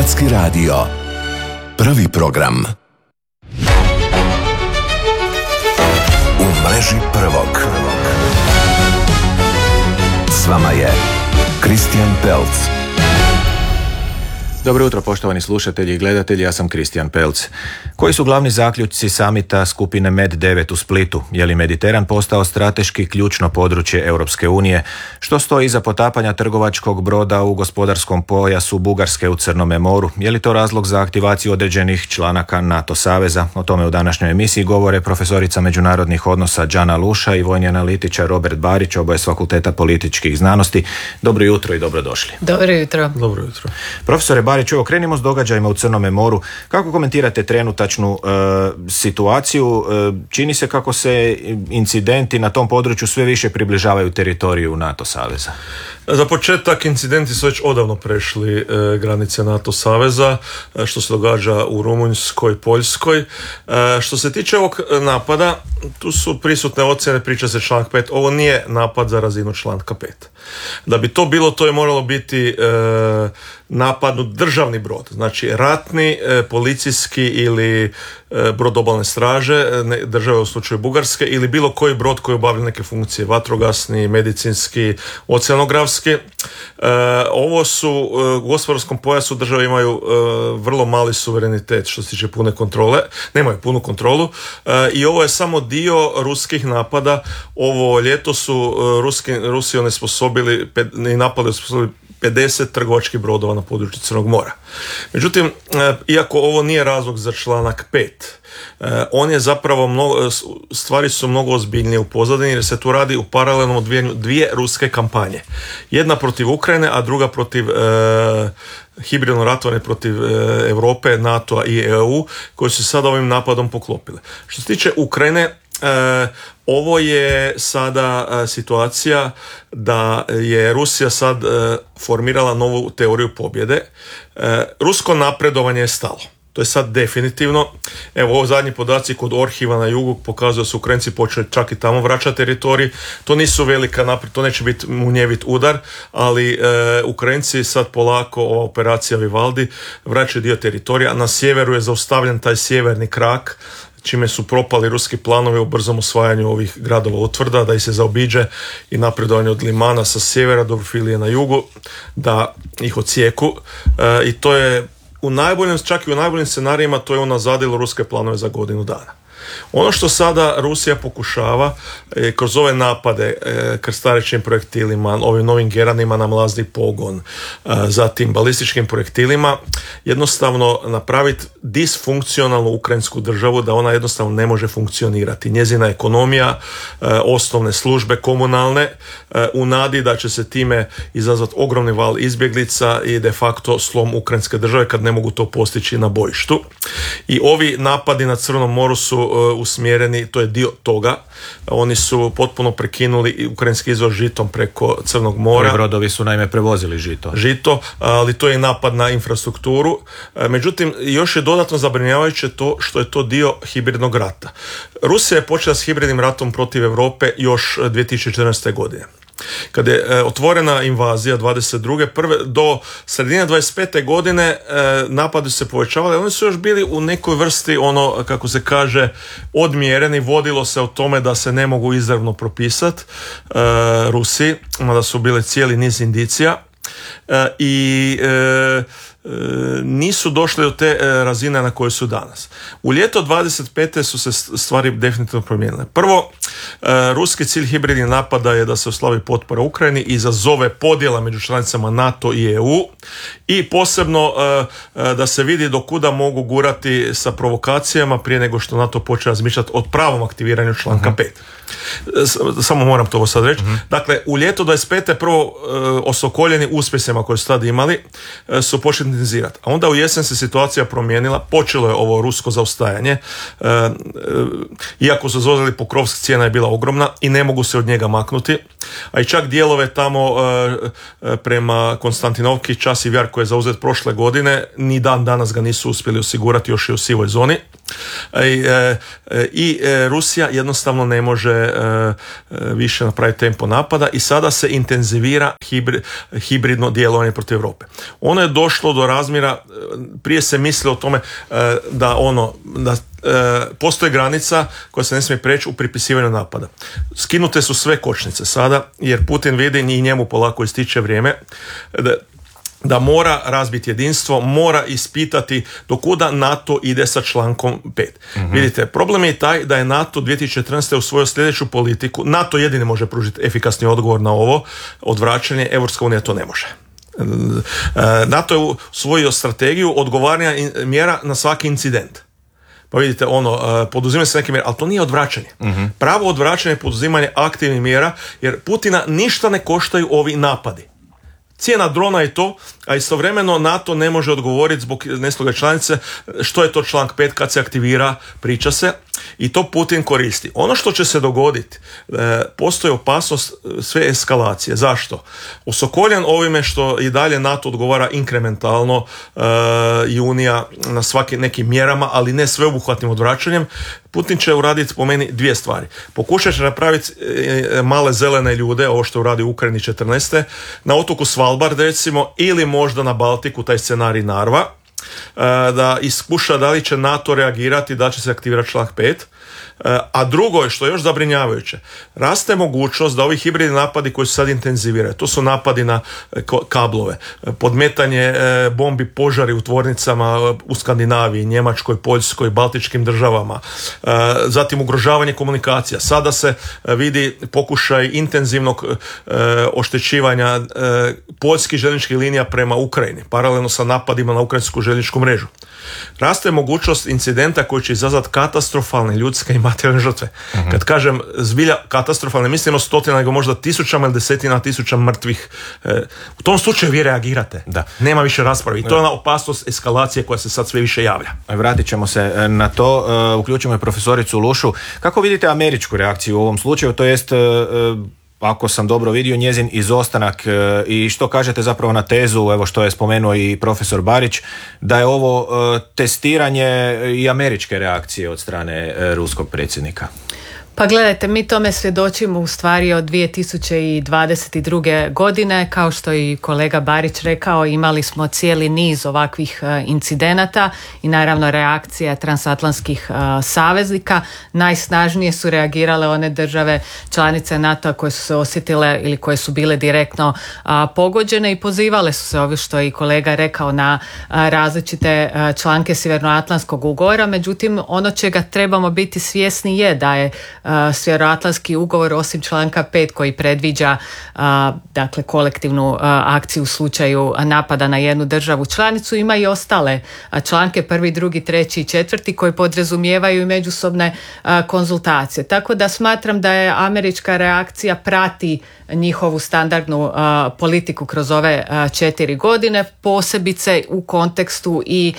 Hrvatski radio. Prvi program. U mreži prvog. S vama je Kristijan Pelc. Dobro jutro, poštovani slušatelji i gledatelji, ja sam Kristijan Pelc. Koji su glavni zaključci samita skupine Med-9 u Splitu? Je li Mediteran postao strateški ključno područje Europske unije? Što stoji iza potapanja trgovačkog broda u gospodarskom pojasu Bugarske u Crnome moru? Je li to razlog za aktivaciju određenih članaka NATO saveza? O tome u današnjoj emisiji govore profesorica međunarodnih odnosa Đana Luša i vojni analitičar Robert Barić, oboje s Fakulteta političkih znanosti. Dobro jutro i dobrodošli. Dobro jutro. Dobro jutro. Profesore Barić, krenimo s događajima u Crnome moru. Kako komentirate trenutačnu situaciju? Čini se kako se incidenti na tom području sve više približavaju teritoriju NATO saveza. Za početak, incidenti su već odavno prešli granice NATO saveza, što se događa u Rumunjskoj, Poljskoj. Što se tiče ovog napada, tu su prisutne ocjene, priča se članak 5. Ovo nije napad za razinu članka 5. Da bi to bilo, to je moralo biti napadnut državni brod, znači ratni, policijski ili brod obalne straže države u slučaju Bugarske ili bilo koji brod koji obavlja neke funkcije, vatrogasni, medicinski, oceanografski. Ovo su u gospodarskom pojasu države imaju vrlo mali suverenitet što se tiče pune kontrole, nemaju punu kontrolu i ovo je samo dio ruskih napada. Ovo ljeto su Rusi onesposobili i napali 50 trgovačkih brodova na području Crnog mora. Međutim, iako ovo nije razlog za članak 5, on je zapravo stvari su mnogo ozbiljnije u pozadini jer se tu radi u paralelnom odvijanju dvije ruske kampanje. Jedna protiv Ukrajine, a druga protiv hibridno ratovanje protiv Europe, NATO-a i EU, koji su sada ovim napadom poklopile. Što se tiče Ukrajine, ovo je sada situacija da je Rusija sad formirala novu teoriju pobjede. Rusko napredovanje je stalo. To je sad definitivno. Evo, ovo zadnji podaci kod Orhiva na jugu pokazuju da su Ukrajinci počeli čak i tamo vraćati teritorij. To nisu velika napred, to neće biti munjevit udar, ali Ukrajinci sad polako, ova operacija Vivaldi, vraćaju dio teritorija. Na sjeveru je zaustavljen taj sjeverni krak, čime su propali ruski planovi u brzom osvajanju ovih gradova utvrda, da ih se zaobiđe i napredovanje od Limana sa sjevera do Filije na jugu, da ih ocijeku. I to je čak i u najboljim scenarijima, to je unazadilo ruske planove za godinu dana. Ono što sada Rusija pokušava kroz ove napade krstarećim projektilima, ovim novim geranima na mlazni pogon, zatim balističkim projektilima, jednostavno napraviti disfunkcionalnu ukrajinsku državu, da ona jednostavno ne može funkcionirati. Njezina ekonomija, osnovne službe komunalne, u nadi da će se time izazvati ogromni val izbjeglica i de facto slom ukrajinske države kad ne mogu to postići na bojištu. I ovi napadi na Crnom moru su usmjereni, to je dio toga. Oni su potpuno prekinuli ukrajinski izvoz žitom preko Crnog mora. Ovi brodovi su naime prevozili žito, ali to je napad na infrastrukturu. Međutim, još je dodatno zabrinjavajuće to što je to dio hibridnog rata. Rusija je počela s hibridnim ratom protiv Europe još 2014. godine. Kada je otvorena invazija 22. do sredine 25. godine napadi se povećavali, oni su još bili u nekoj vrsti, kako se kaže, odmjereni, vodilo se o tome da se ne mogu izravno propisati Rusi, mada su bile cijeli niz indicija i nisu došli do te razine na kojoj su danas. U ljeto 25. su se stvari definitivno promijenile. Prvo, ruski cilj hibridnih napada je da se oslabi potpora Ukrajini i izazove podjela među članicama NATO i EU i posebno da se vidi do kuda mogu gurati sa provokacijama prije nego što NATO počne razmišljati o pravom aktiviranju članka 5. Samo moram to sad reći. Dakle, u ljeto 25. prvo osokoljeni uspjesima koje su tad imali su počeli intenzirati. A onda u jesen se situacija promijenila, počelo je ovo rusko zaostajanje, iako su zauzeli Pokrovsk, cijena je bila ogromna i ne mogu se od njega maknuti, a i čak dijelove tamo prema Konstantinovki, Čas i Vjar koji je zauzet prošle godine, ni dan danas ga nisu uspjeli osigurati, još je u sivoj zoni. I Rusija jednostavno ne može više napraviti tempo napada i sada se intenzivira hibridno djelovanje protiv Europe. Ono je došlo do razmjera, prije se mislilo o tome da postoji granica koja se ne smije preći u pripisivanju napada. Skinute su sve kočnice sada, jer Putin vidi i njemu polako ističe vrijeme da mora razbiti jedinstvo, mora ispitati do kuda NATO ide sa člankom 5. Vidite, problem je taj da je NATO 2014. usvojio sljedeću politiku. NATO jedini može pružiti efikasni odgovor na ovo odvraćanje, Europska unija to ne može. NATO je usvojio strategiju odgovaranja mjera na svaki incident. Pa vidite, poduzima se neke mjere, ali to nije odvraćanje. Pravo odvraćanje je poduzimanje aktivnih mjera, jer Putina ništa ne koštaju ovi napadi. Cijena drona je to, a istovremeno NATO ne može odgovoriti zbog nesloga članice što je to članak 5 kad se aktivira, priča se, i to Putin koristi. Ono što će se dogoditi, postoji opasnost sve eskalacije. Zašto? Osokoljen ovime što i dalje NATO odgovara inkrementalno i Unija na svaki nekim mjerama, ali ne sveobuhvatnim odvraćanjem, Putin će uraditi po meni dvije stvari. Pokušat će napraviti male zelene ljude, ovo što je uradio u Ukrajini 14. na otoku Svalbard recimo, ili možda na Baltiku, taj scenarij Narva, da iskuša da li će NATO reagirati, da će se aktivirati članak 5. A drugo je, što je još zabrinjavajuće, raste mogućnost da ovi hibridni napadi koji se sad intenziviraju, to su napadi na kablove, podmetanje bombi, požari u tvornicama u Skandinaviji, Njemačkoj, Poljskoj, Baltičkim državama, zatim ugrožavanje komunikacija. Sada se vidi pokušaj intenzivnog oštećivanja poljskih željezničkih linija prema Ukrajini, paralelno sa napadima na ukrajinsku željezničku mrežu. Raste mogućnost incidenta koji će izazvati katastrofalne ljudske i materijalne žrtve. Kad kažem zbilja katastrofalne, mislimo stotina, nego možda tisućama ili desetina tisuća mrtvih. U tom slučaju vi reagirate. Da. Nema više rasprave. I to je ona opasnost eskalacije koja se sad sve više javlja. Vratit ćemo se na to. Uključimo je profesoricu Lušu. Kako vidite američku reakciju u ovom slučaju? To jest, ako sam dobro vidio, njezin izostanak, i što kažete zapravo na tezu, evo što je spomenuo i profesor Barić, da je ovo testiranje i američke reakcije od strane ruskog predsjednika? Pa gledajte, mi tome svjedočimo u stvari od 2022. godine, kao što je i kolega Barić rekao, imali smo cijeli niz ovakvih incidenata i naravno reakcija transatlantskih saveznika. Najsnažnije su reagirale one države članice NATO koje su se osjetile ili koje su bile direktno pogođene i pozivale su se, ovo što je i kolega rekao, na različite članke Sjevernoatlantskog ugovora. Međutim, ono čega trebamo biti svjesni je da je Sjevernoatlantski ugovor, osim članka 5 koji predviđa dakle kolektivnu akciju u slučaju napada na jednu državu članicu, ima i ostale članke 1., 2., 3. i 4. koji podrazumijevaju i međusobne konzultacije. Tako da smatram da je američka reakcija prati njihovu standardnu politiku kroz ove 4 godine, posebice u kontekstu i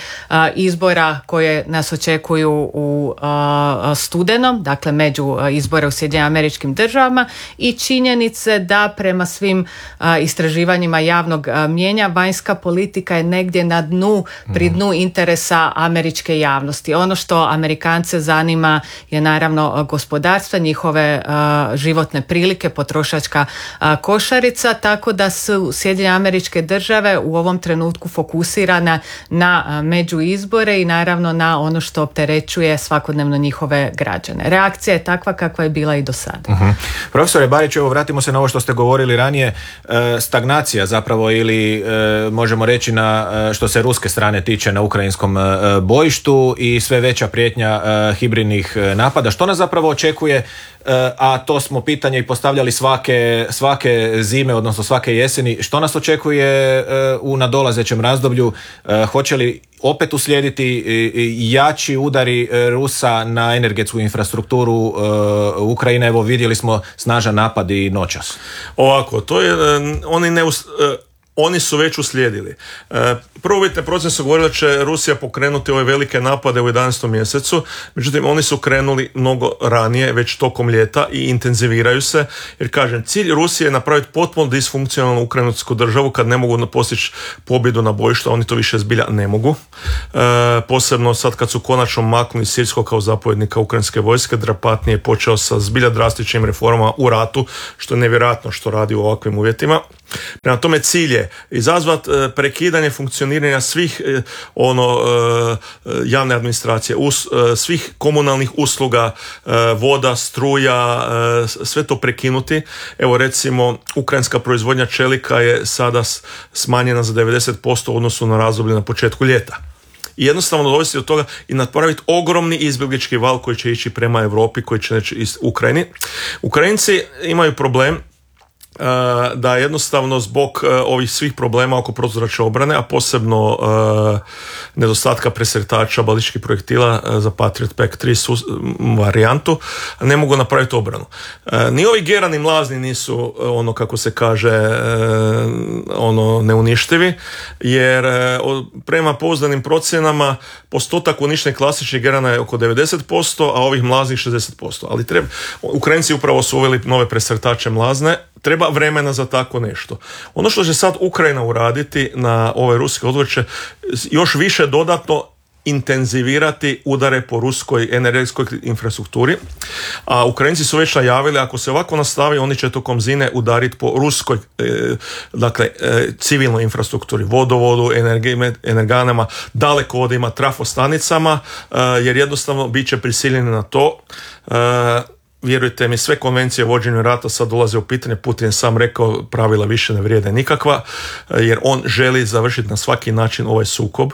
izbora koje nas očekuju u studenom, dakle među izbore u Sjedinjenim Američkim Državama, i činjenice da prema svim istraživanjima javnog mnijenja vanjska politika je negdje na dnu, pri dnu interesa američke javnosti. Ono što Amerikance zanima je naravno gospodarstvo, njihove životne prilike, potrošačka košarica, tako da su Sjedinjene Američke Države u ovom trenutku fokusirana na međuizbore i naravno na ono što opterećuje svakodnevno njihove građane. Reakcija je takva kakva je bila i do sada. Profesore Barić, evo vratimo se na ovo što ste govorili ranije, stagnacija zapravo, ili možemo reći na što se ruske strane tiče na ukrajinskom bojištu i sve veća prijetnja hibridnih napada. Što nas zapravo očekuje, a to smo pitanje i postavljali svake zime, odnosno svake jeseni, što nas očekuje u nadolazećem razdoblju? Hoće li opet uslijediti jači udari Rusa na energetsku infrastrukturu Ukrajine? Evo vidjeli smo snažan napad i noćas. Ovako, to je oni su već uslijedili. Prvobitne procjene su govorili da će Rusija pokrenuti ove velike napade u 11. mjesecu, međutim oni su krenuli mnogo ranije, već tokom ljeta i intenziviraju se, jer kažem, cilj Rusije je napraviti potpuno disfunkcionalnu ukrajinsku državu kad ne mogu postići pobjedu na bojištu, oni to više zbilja ne mogu. Posebno sad kad su konačno maknuli Sirskog kao zapovjednika ukrajinske vojske, Drapatni je počeo sa zbilja drastičnim reformama u ratu, što je nevjerojatno što radi u ovakvim uvjetima. Prema tome cilj je izazvati prekidanje funkcioniranja svih javne administracije, svih komunalnih usluga, voda, struja, sve to prekinuti. Evo recimo ukrajinska proizvodnja čelika je sada smanjena za 90% u odnosu na razdoblje na početku ljeta. I jednostavno dovesti do toga i napraviti ogromni izbjeglički val koji će ići prema Europi, koji će ići iz Ukrajini. Ukrajinci imaju problem da jednostavno zbog ovih svih problema oko protuzračne obrane, a posebno nedostatka presretača balističkih projektila za Patriot Pack 3 varijantu, ne mogu napraviti obranu. Ni ovi gerani mlazni nisu kako se kaže neuništivi, jer prema pouzdanim procjenama postotak uništenih klasičnih gerana je oko 90%, a ovih mlaznih 60%. Ali Ukrajinci upravo su uveli nove presretače mlazne, treba vremena za tako nešto. Ono što će sad Ukrajina uraditi na ove ruske odgovor će još više dodatno intenzivirati udare po ruskoj energetskoj infrastrukturi, a Ukrajinci su već najavili ako se ovako nastavi oni će tokom zime udariti po ruskoj civilnoj infrastrukturi, vodovodu, energanama, dalekovodima, trafostanicama, jer jednostavno bit će prisiljeni na to. Vjerujte mi, sve konvencije o vođenju rata sad dolaze u pitanje. Putin je sam rekao pravila više ne vrijede nikakva, jer on želi završiti na svaki način ovaj sukob.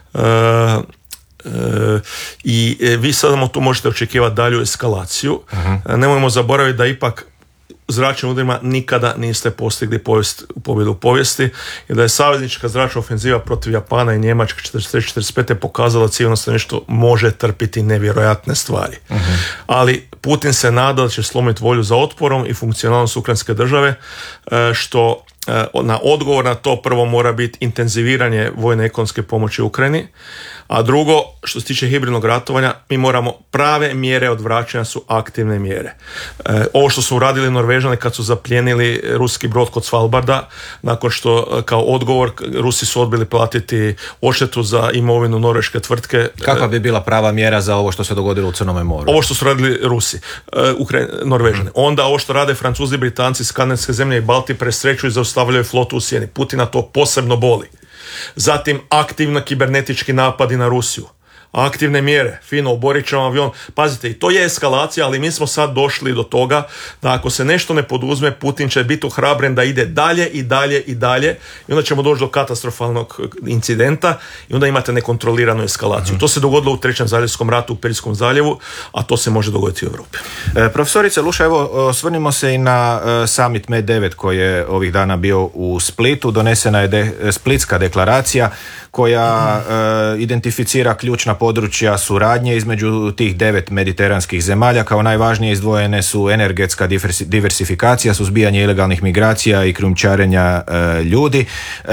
I vi samo tu možete očekivati dalju eskalaciju. Nemojmo zaboraviti da ipak zračnim udarima nikada niste postigli pobjedu u povijesti i da je saveznička zračna ofenziva protiv Japana i Njemačke 43-45 pokazala civilno stanovništvo može trpiti nevjerojatne stvari. Ali Putin se nada da će slomiti volju za otporom i funkcionalnost ukrajinske države, što na odgovor na to prvo mora biti intenziviranje vojne ekonomske pomoći Ukrajini, a drugo, što se tiče hibridnog ratovanja, mi moramo prave mjere odvraćanja su aktivne mjere. Ovo što su uradili Norvežani kad su zaplijenili ruski brod kod Svalbarda, nakon što kao odgovor Rusi su odbili platiti odštetu za imovinu norveške tvrtke. Kakva bi bila prava mjera za ovo što se dogodilo u Crnom moru? Ovo što su radili Rusi, Norvežani. Onda ovo što rade Francuzi, Britanci, skandinavske zemlje i Balti presrećuju i zaustavljaju flotu u sjeni. Putina to posebno boli. Zatim aktivno kibernetički napadi na Rusiju. Aktivne mjere, fino, oborit ćemo avion. Pazite, i to je eskalacija, ali mi smo sad došli do toga da ako se nešto ne poduzme, Putin će biti ohrabren da ide dalje i dalje i dalje i onda ćemo doći do katastrofalnog incidenta i onda imate nekontroliranu eskalaciju. To se dogodilo u Trećem zaljevskom ratu u Perijskom zaljevu, a to se može dogoditi u Europi. Profesorice Luša, evo osvrnimo se i na summit Med9 koji je ovih dana bio u Splitu. Donesena je Splitska deklaracija koja identificira ključna područja suradnje između tih 9 mediteranskih zemalja. Kao najvažnije izdvojene su energetska diversifikacija, suzbijanje ilegalnih migracija i krijumčarenja ljudi.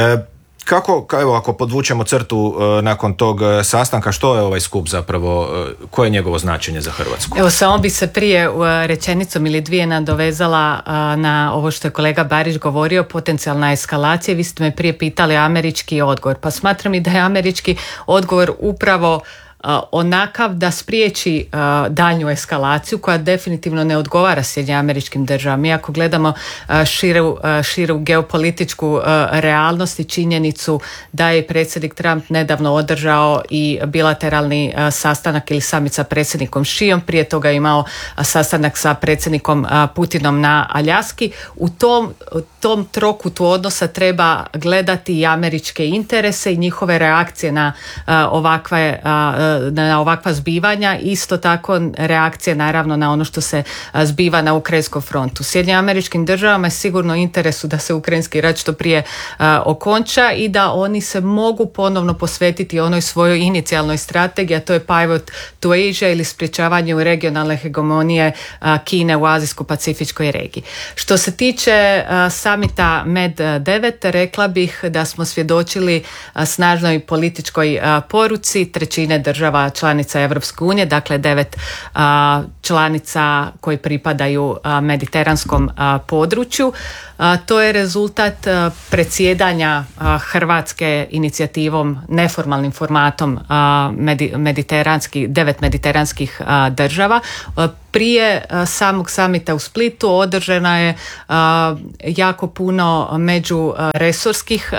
Evo, ako podvučemo crtu nakon tog sastanka, što je ovaj skup zapravo, koje je njegovo značenje za Hrvatsku? Evo, samo bi se prije rečenicom ili dvije nadovezala na ovo što je kolega Barić govorio, potencijalna eskalacija. Vi ste me prije pitali američki odgovor, pa smatram i da je američki odgovor upravo onakav da spriječi daljnju eskalaciju koja definitivno ne odgovara Sjedinjenim Američkim Državama. Mi ako gledamo širu geopolitičku realnost i činjenicu da je predsjednik Trump nedavno održao i bilateralni sastanak ili summit sa predsjednikom Xiom, prije toga je imao sastanak sa predsjednikom Putinom na Aljaski. U tom trokutu odnosa treba gledati i američke interese i njihove reakcije na ovakve na ovakva zbivanja, isto tako reakcije naravno na ono što se zbiva na ukrajinskom frontu. Sjedinjenim Američkim Državama je sigurno interesu da se ukrajinski rat što prije okonča i da oni se mogu ponovno posvetiti onoj svojoj inicijalnoj strategiji, a to je Pivot to Asia ili sprječavanju regionalne hegemonije Kine u azijsko-pacifičkoj regiji. Što se tiče samita Med-9, rekla bih da smo svjedočili snažnoj političkoj poruci trećine država članica Europske unije, dakle 9 članica koji pripadaju mediteranskom području. To je rezultat predsjedanja Hrvatske inicijativom, neformalnim formatom 9 mediteranskih država. Prije samog samita u Splitu održana je jako puno međuresorskih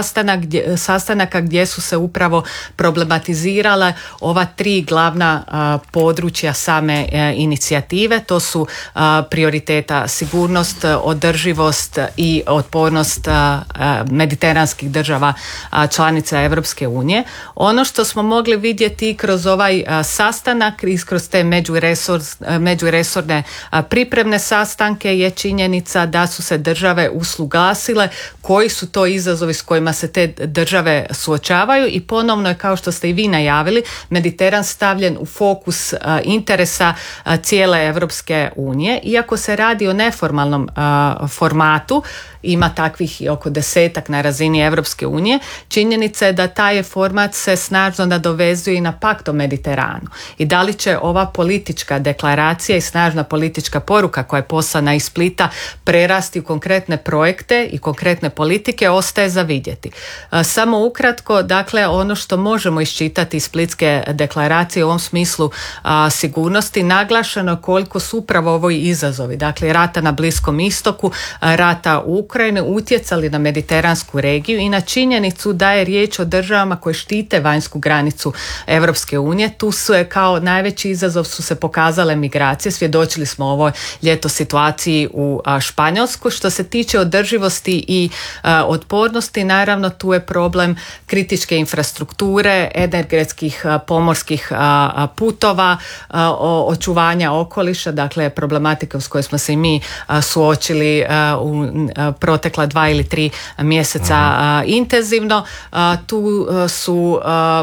sastanaka gdje su se upravo problematizirale ova 3 glavna područja same inicijative. To su prioriteta sigurnost, održivost i otpornost mediteranskih država članica Europske unije. Ono što smo mogli vidjeti kroz ovaj sastanak i kroz te međuresorne pripremne sastanke je činjenica da su se države usuglasile koji su to izazovi s kojima se te države suočavaju i ponovno je, kao što ste i vi najavili, Mediteran stavljen u fokus interesa cijele Europske unije. Iako se radi o neformalnom formatu, ima takvih i oko 10 na razini Europske unije, činjenica je da taj format se snažno nadovezuje i na pakt o Mediteranu. I da li će ova politička deklaracija i snažna politička poruka koja je poslana iz Splita prerasti u konkretne projekte i konkretne politike, ostaje za vidjeti. Samo ukratko, dakle, ono što možemo iščitati iz Splitske deklaracije u ovom smislu sigurnosti, naglašeno koliko su upravo ovi izazovi, dakle rata na Bliskom istoku, rata u Ukrajini, utjecali na mediteransku regiju i na činjenicu da je riječ o državama koje štite vanjsku granicu Europske unije. Tu su je kao najveći izazov su se pokazale migracije. Svjedočili smo ovoj ljeto situaciji u Španjolsku. Što se tiče održivosti i otpornosti, naravno tu je problem kritičke infrastrukture, energetskih pomorskih putova, očuvanja okoliša, dakle problematika s kojoj smo se i mi suočili u protekla 2 ili 3 mjeseca intenzivno. Tu su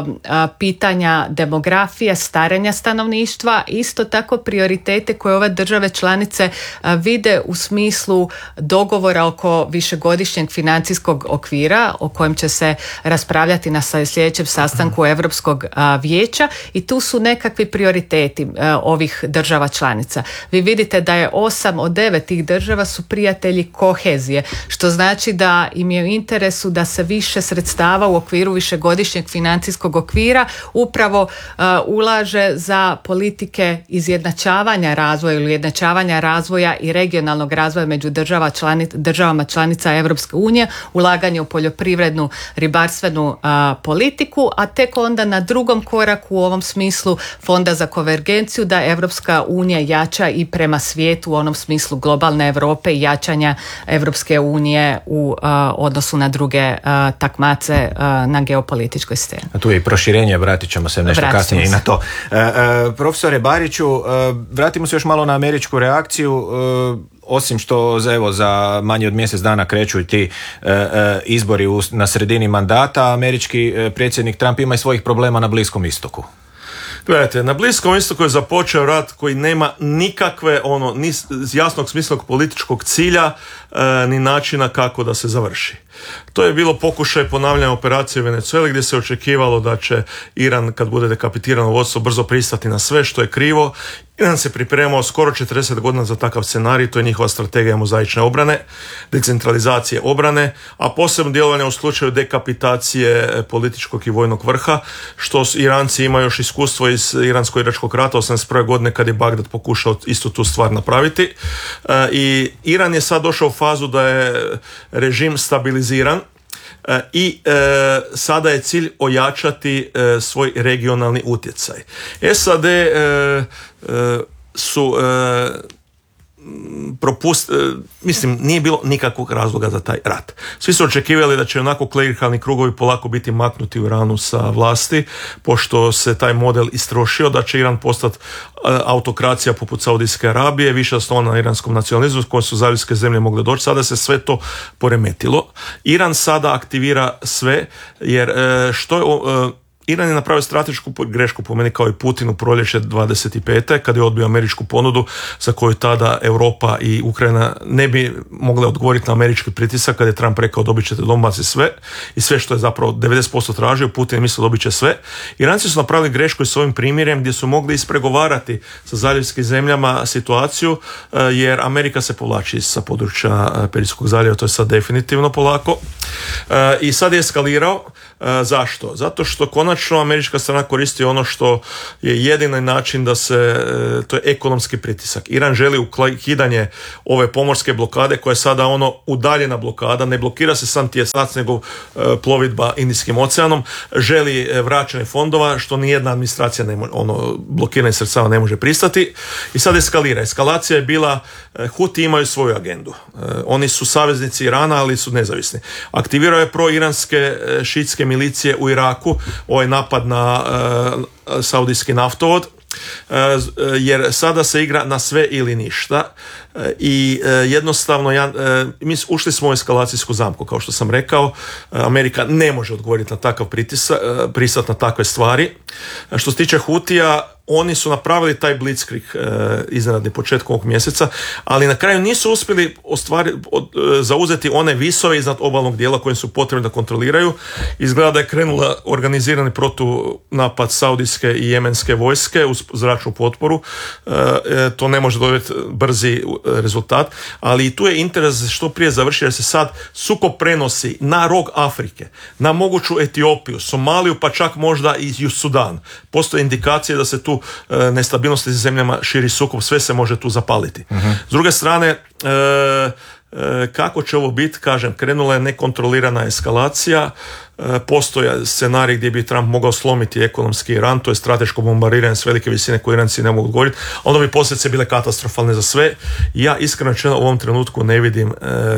pitanja demografije, starenja stanovništva, isto tako prioritete koje ove države članice vide u smislu dogovora oko višegodišnjeg financijskog okvira o kojem će se raspravljati na sljedećem sastanku Europskog vijeća i tu su nekakvi prioriteti ovih država članica. Vi vidite da je 8 od 9 tih država su prijatelji kohezije, što znači da im je u interesu da se više sredstava u okviru višegodišnjeg financijskog okvira upravo ulaže za politike izjednačavanja razvoja ili ujednačavanja razvoja i regionalnog razvoja među državama članica Europske unije, ulaganje u poljoprivrednu, ribarstvenu politiku, a tek onda na drugom koraku u ovom smislu Fonda za konvergenciju da Europska unija jača i prema svijetu u onom smislu globalne Europe i jačanja Europske unije u odnosu na druge takmace na geopolitičkoj sceni. A tu je i proširenje, vratit ćemo se nešto kasnije i na to. Profesore Bariću, vratimo se još malo na američku reakciju. Osim što za manje od mjesec dana kreću i ti izbori na sredini mandata, američki predsjednik Trump ima i svojih problema na Bliskom istoku. Gledajte, na Bliskom istoku je započeo rat koji nema nikakve ni jasnog smislog političkog cilja ni načina kako da se završi. To je bilo pokušaj ponavljanja operacije u Venezueli gdje se očekivalo da će Iran, kad bude dekapitirano vodstvo, brzo pristati na sve, što je krivo. Iran se pripremao skoro 40 godina za takav scenarij, to je njihova strategija mozaične obrane, decentralizacije obrane, a posebno djelovanje u slučaju dekapitacije političkog i vojnog vrha, što Iranci imaju još iskustvo iz Iransko-iračkog rata 1981. godine kad je Bagdad pokušao istu tu stvar napraviti. I Iran je sad došao u fazu da je režim stabiliziran i sada je cilj ojačati svoj regionalni utjecaj. SAD su mislim, nije bilo nikakvog razloga za taj rat. Svi su očekivali da će onako klerikalni krugovi polako biti maknuti u Iranu sa vlasti, pošto se taj model istrošio, da će Iran postati autokracija poput Saudijske Arabije, više osnovana na iranskom nacionalizmu, s kojom su zaljevske zemlje mogle doći. Sada se sve to poremetilo. Iran sada aktivira sve, jer Iran je napravio stratešku grešku po meni, kao i Putin u proljeće 25. kad je odbio američku ponudu za koju tada Europa i Ukrajina ne bi mogle odgovoriti na američki pritisak, kad je Trump rekao dobit ćete Donbas i sve, i sve što je zapravo 90% tražio, Putin je mislio dobit će sve. Iranci su napravili grešku i s ovim primjerem gdje su mogli ispregovarati sa zaljevskim zemljama situaciju, jer Amerika se povlači sa područja Perzijskog zaljeva, to je sad definitivno polako. I sad je eskalirao. Zašto? Zato što konačno američka strana koristi ono što je jedini način da se, to je ekonomski pritisak. Iran želi ukidanje ove pomorske blokade koja je sada udaljena blokada, ne blokira se sam tjesac nego plovidba Indijskim oceanom, želi vraćanje fondova što nijedna administracija blokiranje sredstava ne može pristati, i sad eskalira. Eskalacija je bila, Huti imaju svoju agendu. Oni su saveznici Irana, ali su nezavisni. Aktivirao je pro-iranske šiitske milicije u Iraku, ovaj napad na saudijski naftovod, jer sada se igra na sve ili ništa, i jednostavno mi ušli smo u eskalacijsku zamku, kao što sam rekao. Amerika ne može odgovoriti na takav pristati na takve stvari. Što se tiče Hutija, oni su napravili taj blitzkrieg iznenadni početkom ovog mjeseca, ali na kraju nisu uspjeli zauzeti one visove iznad obalnog dijela koje su potrebni da kontroliraju. Izgleda da je krenula organizirani protunapad saudijske i jemenske vojske uz zračnu potporu. To ne može dobiti brzi rezultat, ali i tu je interes što prije završi, jer se sad sukob prenosi na rog Afrike, na moguću Etiopiju, Somaliju, pa čak možda i Sudan. Postoje indikacije da se tu nestabilnosti s zemljama širi sukob, sve se može tu zapaliti. S druge strane, kako će ovo biti, kažem, krenula je nekontrolirana eskalacija, postoje scenarij gdje bi Trump mogao slomiti ekonomski Iran, to je strateško bombardiranje s velike visine koje Iranci ne mogu odgovoriti, onda bi posljedice bile katastrofalne za sve. Ja iskreno rečeno u ovom trenutku ne vidim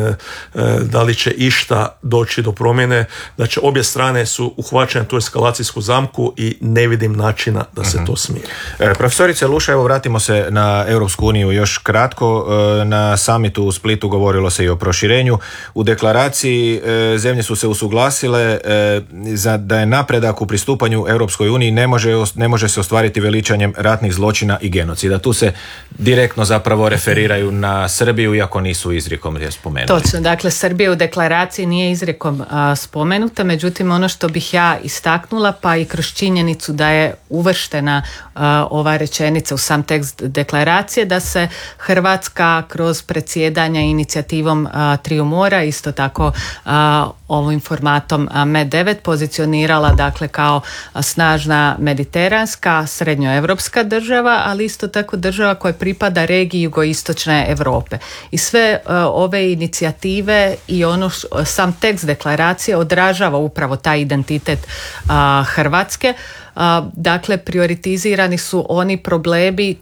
da li će išta doći do promjene, da će obje strane su uhvaćene tu eskalacijsku zamku i ne vidim načina da se to smiri. Profesorice Luša, evo vratimo se na Europsku uniju još kratko. Na samitu u Splitu govorilo se i o proširenju. U deklaraciji zemlje su se usuglasile da je napredak u pristupanju Europskoj uniji ne može se ostvariti veličanjem ratnih zločina i genocida. Tu se direktno zapravo referiraju na Srbiju, iako nisu izrijekom spomenuli. Točno, dakle Srbija u deklaraciji nije izrijekom spomenuta, međutim ono što bih ja istaknula, pa i kroz činjenicu da je uvrštena ova rečenica u sam tekst deklaracije, da se Hrvatska kroz predsjedanja inicijativom Triju mora, isto tako ovim formatom Med9 pozicionirala dakle kao snažna mediteranska, srednjoevropska država, ali isto tako država koja pripada regiji jugoistočne Europe. I sve ove inicijative i sam tekst deklaracije odražava upravo taj identitet Hrvatske. Dakle, prioritizirani su oni problemi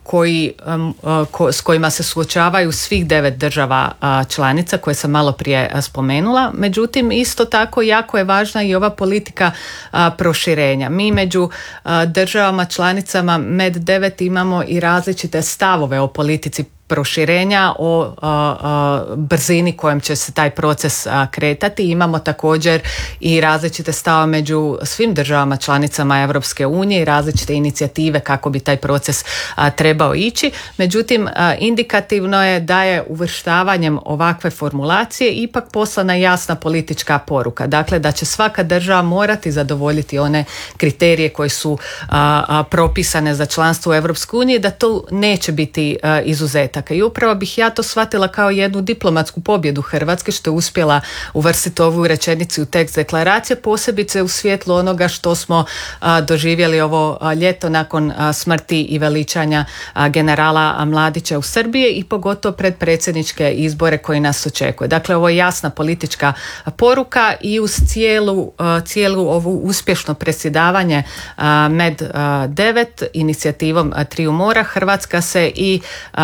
s kojima se suočavaju svih 9 država članica koje sam malo prije spomenula. Međutim, isto tako jako je važna i ova politika proširenja. Mi među državama članicama Med9 imamo i različite stavove o politici proširenja, o brzini kojom će se taj proces kretati. Imamo također i različite stave među svim državama članicama Europske unije i različite inicijative kako bi taj proces trebao ići. Međutim, indikativno je da je uvrštavanjem ovakve formulacije ipak poslana jasna politička poruka. Dakle, da će svaka država morati zadovoljiti one kriterije koji su propisane za članstvo u Europskoj uniji, da to neće biti izuzetak. I upravo bih ja to shvatila kao jednu diplomatsku pobjedu Hrvatske što je uspjela uvrstiti ovu rečenicu u tekst deklaracije, posebice u svjetlu onoga što smo doživjeli ovo ljeto nakon smrti i veličanja generala Mladića u Srbiji i pogotovo pred predsjedničke izbore koji nas očekuje. Dakle, ovo je jasna politička poruka i uz cijelu ovu uspješno predsjedavanje Med9 inicijativom Triju mora, Hrvatska se i kroz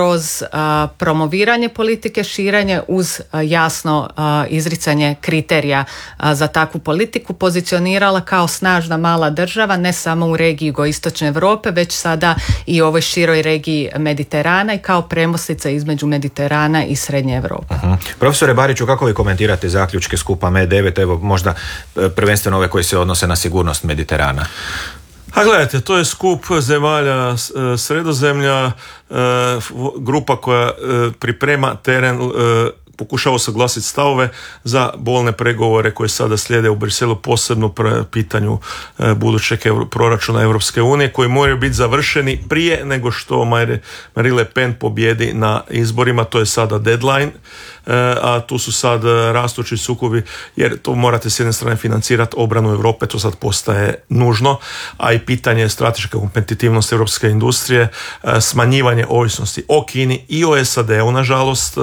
kroz promoviranje politike širenja uz jasno izricanje kriterija za takvu politiku pozicionirala kao snažna mala država, ne samo u regiji jugoistočne Europe, već sada i u ovoj široj regiji Mediterana i kao premostica između Mediterana i Srednje Europe. Profesore Bariću, kako vi komentirate zaključke skupa M9, evo možda prvenstveno ove koji se odnose na sigurnost Mediterana? A gledajte, to je skup zemalja Sredozemlja, grupa koja priprema teren, pokušava usuglasiti stavove za bolne pregovore koje sada slijede u Briselu, posebno pitanju budućeg proračuna Europske unije, koji moraju biti završeni prije nego što Marine Le Pen pobjedi na izborima. To je sada deadline, a tu su sad rastući sukobi, jer to morate s jedne strane financirati obranu Europe, to sad postaje nužno, a i pitanje strateške kompetitivnosti europske industrije, smanjivanje ovisnosti o Kini i o SAD-u, nažalost.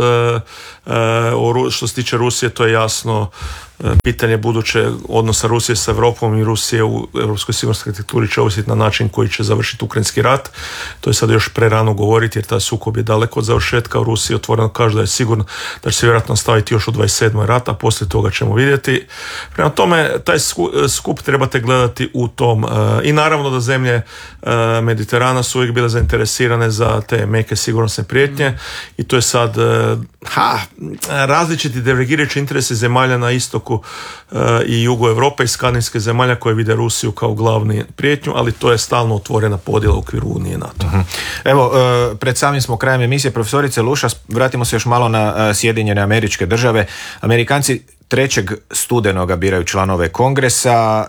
Što se tiče Rusije, to je jasno pitanje buduće odnosa Rusije sa Europom i Rusije u europskoj sigurnosnoj arhitekturi će ovisiti na način koji će završiti ukrajinski rat. To je sad još prerano govoriti jer taj sukob je daleko od završetka. U Rusiji otvoreno kaže da je sigurno da će se vjerojatno nastaviti još u 27. rat, a poslije toga ćemo vidjeti. Prema tome, taj skup trebate gledati u tom. I naravno da zemlje Mediterana su uvijek bile zainteresirane za te meke sigurnosne prijetnje i to je sad različiti divergirajući interesi zemalja na istoku i jugu Europe i skandinavske zemalja koje vide Rusiju kao glavni prijetnju, ali to je stalno otvorena podjela u okviru Unije NATO. Evo, pred samim smo krajem emisije, profesorice Lušas, vratimo se još malo na Sjedinjene Američke Države. Amerikanci 3. studenoga biraju članove Kongresa.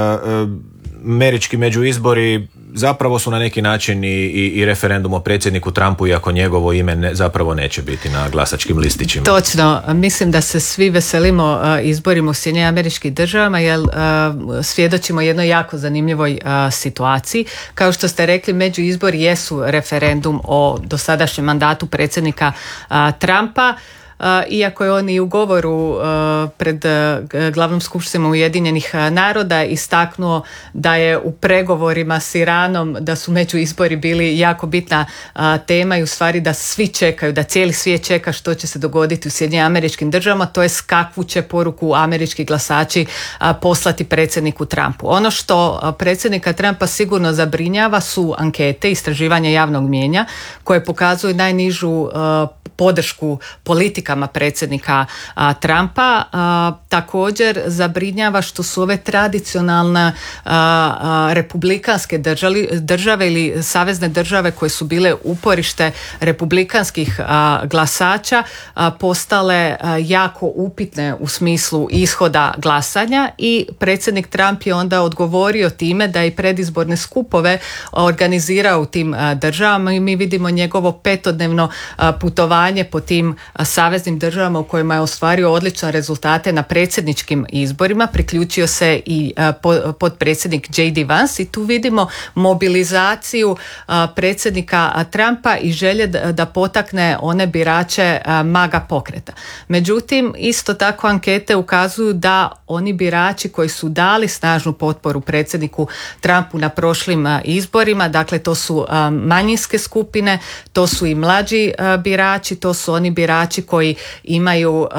Američki međuizbori zapravo su na neki način i referendum o predsjedniku Trumpu, iako njegovo ime zapravo neće biti na glasačkim listićima. Točno, mislim da se svi veselimo izborima u Sjedinjenim Američkim Državama jer svjedočimo jednoj jako zanimljivoj situaciji. Kao što ste rekli, međuizbori jesu referendum o dosadašnjem mandatu predsjednika Trumpa. Iako je on i u govoru pred glavnom skupštinom Ujedinjenih naroda istaknuo da je u pregovorima s Iranom, da su međuizbori bili jako bitna tema i u stvari da svi čekaju, da cijeli svijet čeka što će se dogoditi u Sjedinjenim Američkim Državama, to je kakvu će poruku američki glasači poslati predsjedniku Trumpu. Ono što predsjednika Trumpa sigurno zabrinjava su ankete, istraživanja javnog mnijenja koje pokazuju najnižu podršku politikama predsjednika Trumpa. Također zabrinjava što su ove tradicionalne republikanske države ili savezne države koje su bile uporište republikanskih glasača postale jako upitne u smislu ishoda glasanja i predsjednik Trump je onda odgovorio time da i predizborne skupove organizirao u tim državama i mi vidimo njegovo 5-dnevno putovanje po tim saveznim državama u kojima je ostvario odlične rezultate na predsjedničkim izborima. Priključio se i potpredsjednik J.D. Vance i tu vidimo mobilizaciju predsjednika Trumpa i želje da potakne one birače MAGA pokreta. Međutim, isto tako ankete ukazuju da oni birači koji su dali snažnu potporu predsjedniku Trumpu na prošlim izborima, dakle to su manjinske skupine, to su i mlađi birači, to su oni birači koji imaju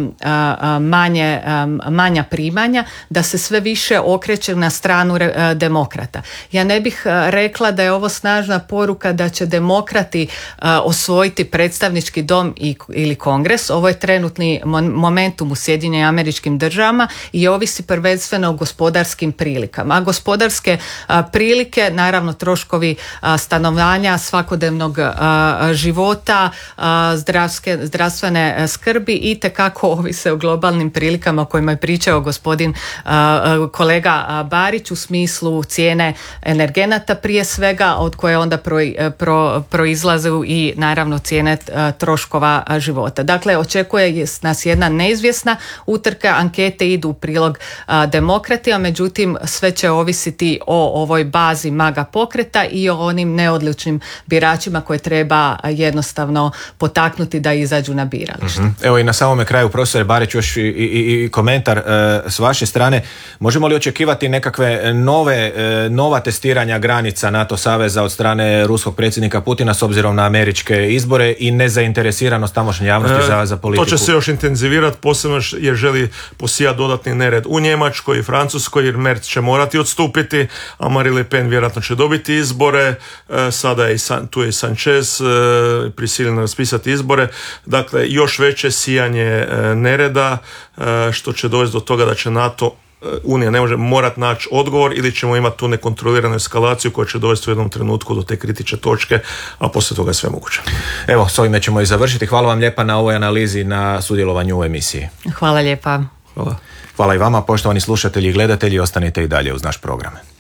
manja primanja, da se sve više okreće na stranu demokrata. Ja ne bih rekla da je ovo snažna poruka da će demokrati osvojiti predstavnički dom ili kongres. Ovo je trenutni momentum u Sjedinjenim Američkim Državama i ovisi prvenstveno o gospodarskim prilikama. A gospodarske prilike, naravno troškovi stanovanja, svakodnevnog života, zdravstvene skrbi itekako ovise o globalnim prilikama o kojima je pričao gospodin kolega Barić u smislu cijene energenata prije svega, od koje onda proizlaze i naravno cijene troškova života. Dakle, očekuje nas jedna neizvjesna utrka, ankete idu u prilog demokratima, međutim sve će ovisiti o ovoj bazi MAGA pokreta i o onim neodlučnim biračima koje treba jednostavno potaknuti potaknuti da izađu na biralište. Evo i na samome kraju, profesore Barić, još i komentar s vaše strane. Možemo li očekivati nekakve nova testiranja granica NATO saveza od strane ruskog predsjednika Putina s obzirom na američke izbore i nezainteresiranost tamošnje javnosti za politiku? To će se još intenzivirati, posebno jer želi posijati dodatni nered u Njemačkoj i Francuskoj, jer Merz će morati odstupiti, a Marine Le Pen vjerojatno će dobiti izbore. Sada je tu je Sanchez prisiljeno raspisati izbore. Dakle, još veće sijanje nereda, što će dovesti do toga da će NATO Unija ne može morati naći odgovor, ili ćemo imati tu nekontroliranu eskalaciju koja će dovesti u jednom trenutku do te kritične točke, a poslije toga je sve moguće. Evo, s ovime ćemo i završiti. Hvala vam lijepa na ovoj analizi, na sudjelovanju u emisiji. Hvala lijepa. Hvala i vama, poštovani slušatelji i gledatelji, ostanite i dalje uz naš program.